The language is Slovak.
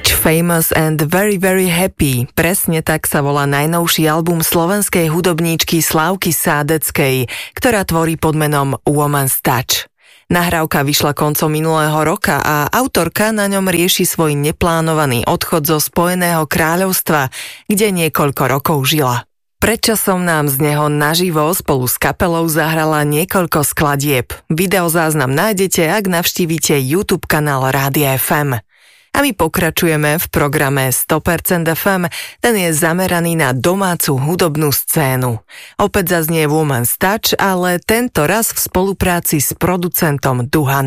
Rich, Famous and Very Very Happy. Presne tak sa volá najnovší album slovenskej hudobníčky Slávky Sádeckej, ktorá tvorí pod menom Woman's Touch. Nahrávka vyšla koncom minulého roka a autorka na ňom rieši svoj neplánovaný odchod zo Spojeného kráľovstva, kde niekoľko rokov žila. Predčasom nám z neho naživo spolu s kapelou zahrala niekoľko skladieb. Videozáznam nájdete, ak navštívite YouTube kanál Rádia FM. A my pokračujeme v programe 100% FM, ten je zameraný na domácu hudobnú scénu. Opäť zaznie Woman's Touch, ale tento raz v spolupráci s producentom Duhan.